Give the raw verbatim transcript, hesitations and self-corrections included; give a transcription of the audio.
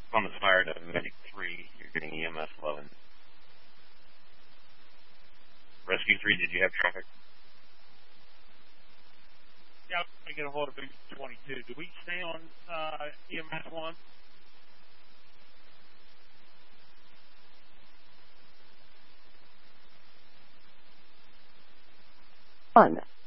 On the fire to Medic three, you're getting E M S eleven. Rescue three, did you have traffic? Yeah, I'm trying to get a hold of Boost twenty-two. Do we stay on uh, E M S one? One.